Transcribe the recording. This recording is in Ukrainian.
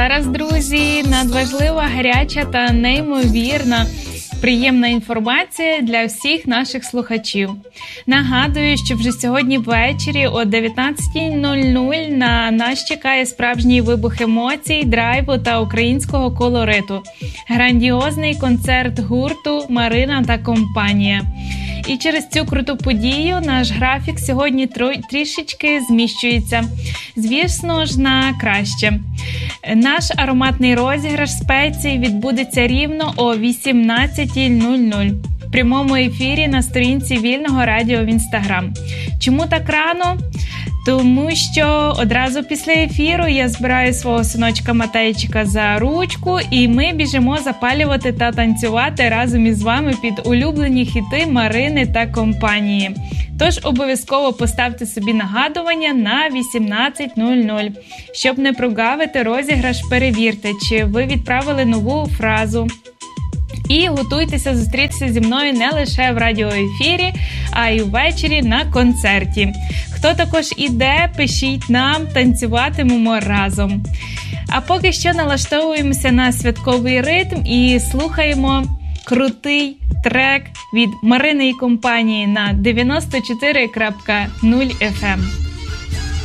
Зараз, друзі, надважлива, гаряча та неймовірна приємна інформація для всіх наших слухачів. Нагадую, що вже сьогодні ввечері о 19:00 на нас чекає справжній вибух емоцій, драйву та українського колориту. Грандіозний концерт гурту «Марина та компанія». І через цю круту подію наш графік сьогодні трішечки зміщується. Звісно ж, на краще. Наш ароматний розіграш спецій відбудеться рівно о 18:00 в прямому ефірі на сторінці Вільного радіо в Інстаграм. Чому так рано? Тому що одразу після ефіру я збираю свого синочка Матейчика за ручку, і ми біжимо запалювати та танцювати разом із вами під улюблені хіти Марини та компанії. Тож обов'язково поставте собі нагадування на 18:00. Щоб не прогавити розіграш, перевірте, чи ви відправили нову фразу. І готуйтеся зустрітися зі мною не лише в радіоефірі, а й ввечері на концерті. Хто також іде, пишіть нам, танцюватимемо разом. А поки що налаштовуємося на святковий ритм і слухаємо крутий трек від Марини і компанії на 94.0 FM.